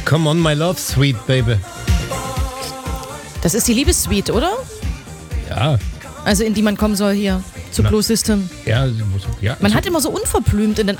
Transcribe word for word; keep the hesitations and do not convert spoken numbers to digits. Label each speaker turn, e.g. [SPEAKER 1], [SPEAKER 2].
[SPEAKER 1] Come on, my love, sweet baby.
[SPEAKER 2] Das ist die Liebessuite, oder?
[SPEAKER 1] Ja.
[SPEAKER 2] Also in die man kommen soll hier, zu
[SPEAKER 1] Na.
[SPEAKER 2] Blue System.
[SPEAKER 1] Ja, ja.
[SPEAKER 2] Man hat immer so unverblümt in den